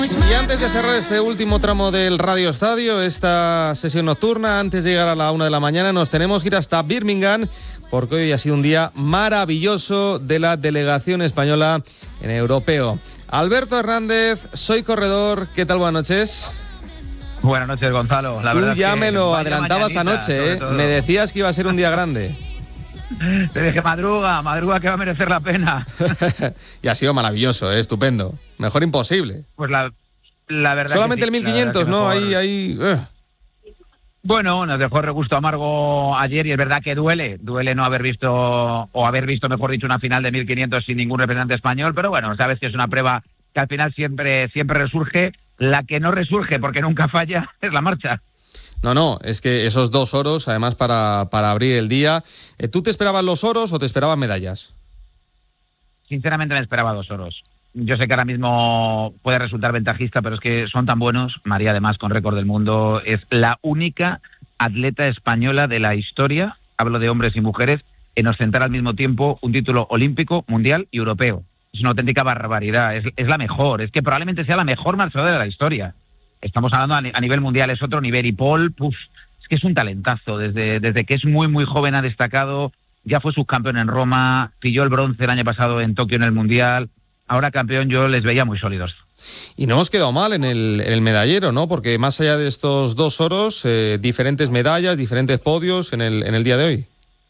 Y antes de cerrar este último tramo del Radio Estadio, esta sesión nocturna, antes de llegar a la 1 de la mañana, nos tenemos que ir hasta Birmingham, porque hoy ha sido un día maravilloso de la delegación española en Europeo. Alberto Hernández, soy corredor, ¿qué tal? Buenas noches. Buenas noches, Gonzalo. La verdad Tú ya es que me lo adelantabas anoche, ¿eh? Me decías que iba a ser un día grande. Te dije, madruga, que va a merecer la pena. Y ha sido maravilloso, estupendo. Mejor imposible. Pues la verdad. Solamente que sí, el 1500, ¿no? Mejor... Ahí. Bueno, nos dejó regusto amargo ayer y es verdad que duele no haber visto, o haber visto, mejor dicho, una final de 1500 sin ningún representante español, pero bueno, sabes que es una prueba que al final siempre resurge. La que no resurge, porque nunca falla, es la marcha. No, es que esos 2 oros, además para abrir el día. ¿Tú te esperabas los oros o te esperabas medallas? Sinceramente me esperaba 2 oros. Yo sé que ahora mismo puede resultar ventajista, pero es que son tan buenos. María, además, con récord del mundo, es la única atleta española de la historia, hablo de hombres y mujeres, en ostentar al mismo tiempo un título olímpico, mundial y europeo. Es una auténtica barbaridad, es la mejor, es que probablemente sea la mejor marchadora de la historia. Estamos hablando a nivel mundial, es otro nivel, y Paul, es que es un talentazo, desde que es muy muy joven ha destacado, ya fue subcampeón en Roma, pilló el bronce el año pasado en Tokio en el Mundial, ahora campeón. Yo les veía muy sólidos. Y no hemos quedado mal en el medallero, ¿no? Porque más allá de estos 2 oros, diferentes medallas, diferentes podios en el día de hoy.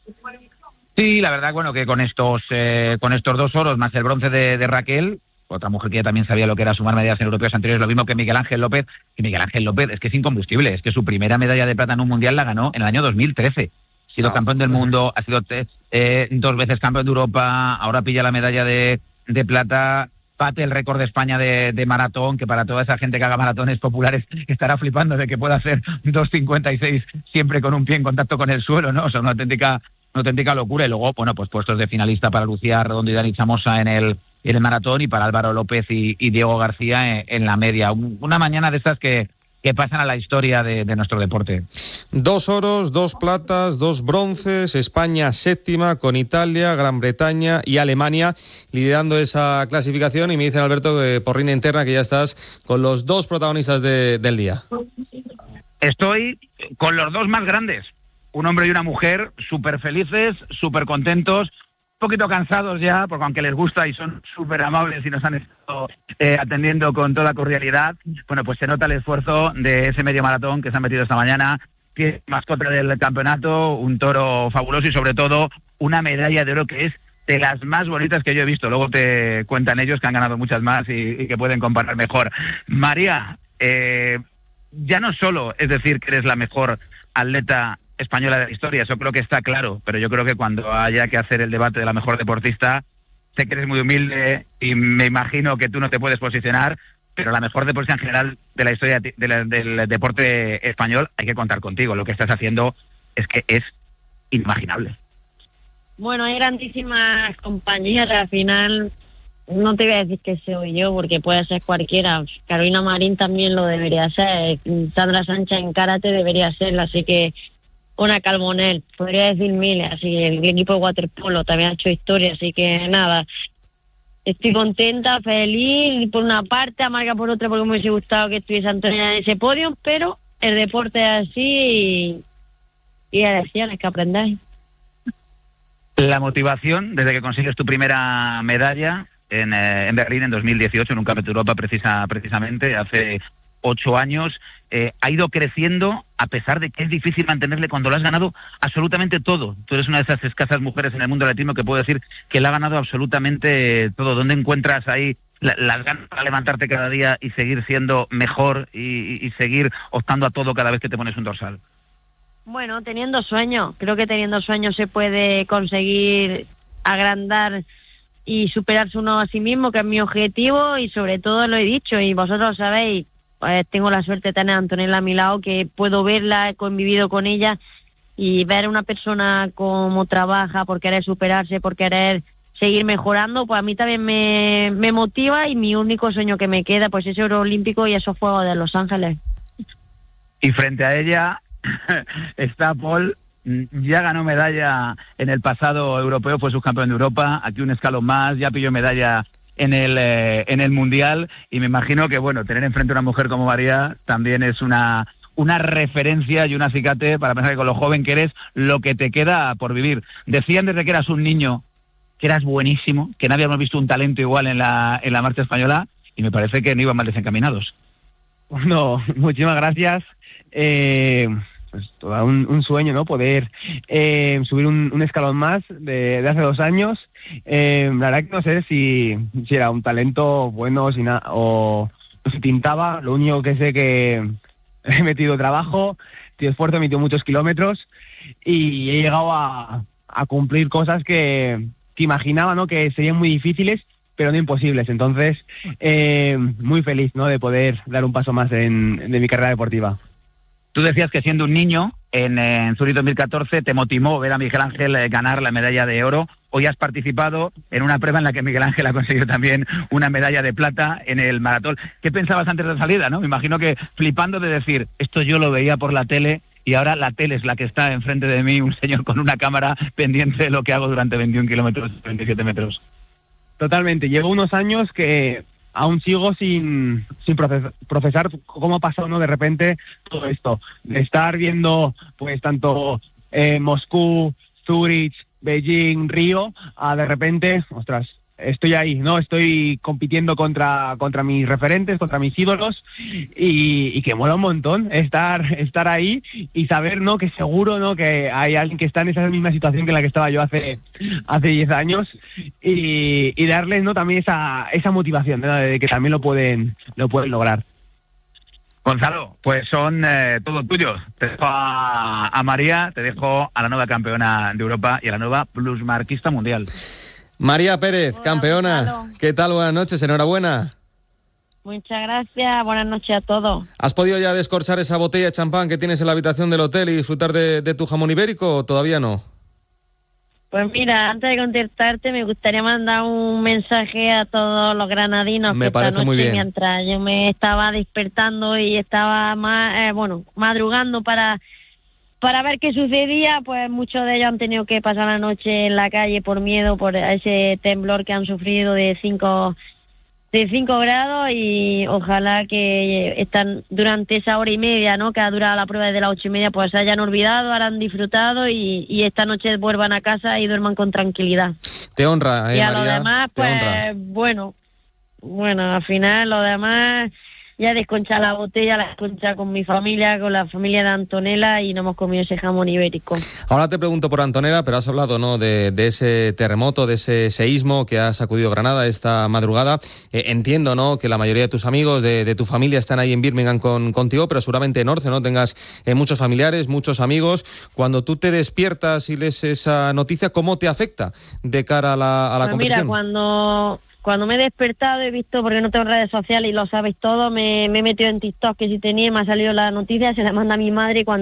Sí, la verdad, bueno, que con estos 2 oros, más el bronce de Raquel, otra mujer que ya también sabía lo que era sumar medallas en europeos anteriores, lo mismo que Miguel Ángel López, es que es incombustible, es que su primera medalla de plata en un mundial la ganó en el año 2013. Ha sido campeón del mundo, ha sido 2 veces campeón de Europa, ahora pilla la medalla de plata, bate el récord de España de maratón, que para toda esa gente que haga maratones populares estará flipando de que pueda hacer 2:56 siempre con un pie en contacto con el suelo, ¿no? O sea, una auténtica locura. Y luego, bueno, pues puestos de finalista para Lucía Redondo y Dani Chamosa en el maratón, y para Álvaro López y Diego García en la media. Una mañana de estas que pasan a la historia de nuestro deporte. 2 oros, 2 platas, 2 bronces, España séptima, con Italia, Gran Bretaña y Alemania liderando esa clasificación. Y me dicen, Alberto, que por línea interna que ya estás con los 2 protagonistas del día. Estoy con los 2 más grandes, un hombre y una mujer, súper felices, súper contentos, un poquito cansados ya, porque aunque les gusta y son súper amables y nos han estado atendiendo con toda cordialidad, bueno, pues se nota el esfuerzo de ese medio maratón que se han metido esta mañana, que es mascota del campeonato, un toro fabuloso y sobre todo una medalla de oro que es de las más bonitas que yo he visto. Luego te cuentan ellos que han ganado muchas más y que pueden comparar mejor. María, ya no solo es decir que eres la mejor atleta española de la historia, eso creo que está claro, pero yo creo que cuando haya que hacer el debate de la mejor deportista, sé que eres muy humilde y me imagino que tú no te puedes posicionar, pero la mejor deportista en general de la historia del deporte español, hay que contar contigo. Lo que estás haciendo es que es inimaginable. Bueno, hay grandísimas compañías, al final no te voy a decir que soy yo, porque puede ser cualquiera. Carolina Marín también lo debería ser, Sandra Sánchez en karate debería serlo, así que una Calmonel, podría decir miles, así que el equipo de waterpolo también ha hecho historia, así que nada, estoy contenta, feliz por una parte, amarga por otra, porque me hubiese gustado que estuviese Antonia en ese podio, pero el deporte es así y hay lecciones que aprender. La motivación, desde que consigues tu primera medalla en Berlín en 2018, en un Campeonato de Europa precisamente, hace 8 años, ha ido creciendo, a pesar de que es difícil mantenerle cuando lo has ganado absolutamente todo. Tú eres una de esas escasas mujeres en el mundo del atletismo que puedo decir que le ha ganado absolutamente todo. ¿Dónde encuentras ahí las ganas para levantarte cada día y seguir siendo mejor y seguir optando a todo cada vez que te pones un dorsal? Bueno, teniendo sueños. Creo que teniendo sueños se puede conseguir agrandar y superarse uno a sí mismo, que es mi objetivo, y sobre todo lo he dicho, y vosotros sabéis, tengo la suerte de tener a Antonella a mi lado, que puedo verla, he convivido con ella, y ver a una persona cómo trabaja por querer superarse, por querer seguir mejorando, pues a mí también me motiva, y mi único sueño que me queda pues es oro olímpico y esos Juegos de Los Ángeles. Y frente a ella está Paul, ya ganó medalla en el pasado europeo, fue subcampeón de Europa, aquí un escalón más, ya pilló medalla en el Mundial, y me imagino que, bueno, tener enfrente a una mujer como María también es una referencia y un acicate para pensar que con lo joven que eres, lo que te queda por vivir. Decían desde que eras un niño que eras buenísimo, que nadie habíamos visto un talento igual en la marcha española, y me parece que no iban mal desencaminados. Bueno, muchísimas gracias. Pues todo un sueño, ¿no? Poder subir un escalón más de hace 2 años. La verdad que no sé si era un talento bueno o si pintaba. Lo único que sé que he metido trabajo, esfuerzo, he metido muchos kilómetros y he llegado a cumplir cosas que imaginaba, ¿no? Que serían muy difíciles, pero no imposibles. Entonces, muy feliz, ¿no? De poder dar un paso más de mi carrera deportiva. Tú decías que siendo un niño, en Zurich 2014, te motivó ver a Miguel Ángel ganar la medalla de oro. Hoy has participado en una prueba en la que Miguel Ángel ha conseguido también una medalla de plata en el maratón. ¿Qué pensabas antes de la salida, no? Me imagino que flipando de decir, esto yo lo veía por la tele y ahora la tele es la que está enfrente de mí, un señor con una cámara pendiente de lo que hago durante 21 kilómetros, 27 metros. Totalmente. Llevo unos años que aún sigo sin procesar cómo ha pasado, ¿no? De repente todo esto, de estar viendo pues tanto Moscú, Zurich, Beijing, Río, a de repente, ostras, estoy ahí, ¿no? Estoy compitiendo contra mis referentes, contra mis ídolos, y que mola un montón estar ahí y saber, ¿no? Que seguro, ¿no? Que hay alguien que está en esa misma situación que en la que estaba yo hace 10 años y darles, ¿no? También esa motivación, ¿no? De que también lo pueden lograr. Gonzalo, pues son todos tuyos. Te dejo a María, te dejo a la nueva campeona de Europa y a la nueva plusmarquista mundial. María Pérez, Hola, campeona. Gonzalo. ¿Qué tal? Buenas noches, enhorabuena. Muchas gracias, buenas noches a todos. ¿Has podido ya descorchar esa botella de champán que tienes en la habitación del hotel y disfrutar de tu jamón ibérico o todavía no? Pues mira, antes de contestarte me gustaría mandar un mensaje a todos los granadinos. Me que parece esta noche, muy bien. Mientras yo me estaba despertando y estaba madrugando para ver qué sucedía, pues muchos de ellos han tenido que pasar la noche en la calle por miedo, por ese temblor que han sufrido de 5 grados, y ojalá que están durante esa hora y media, ¿no? Que ha durado la prueba desde las 8:30, pues se hayan olvidado, habrán disfrutado y esta noche vuelvan a casa y duerman con tranquilidad. Te honra, Y a María. lo demás, te honra. pues bueno, al final lo demás, ya desconcha la botella, la desconcha con mi familia, con la familia de Antonella, y no hemos comido ese jamón ibérico. Ahora te pregunto por Antonella, pero has hablado, ¿no? de ese terremoto, de ese seísmo que ha sacudido Granada esta madrugada. Entiendo, ¿no? Que la mayoría de tus amigos, de tu familia están ahí en Birmingham contigo, pero seguramente en Orce, ¿no? Tengas muchos familiares, muchos amigos. Cuando tú te despiertas y lees esa noticia, ¿cómo te afecta de cara a la Pues competición? Mira, cuando me he despertado he visto, porque no tengo redes sociales y lo sabéis todo, me he metido en TikTok, que si tenía, me ha salido la noticia, se la manda a mi madre, y cuando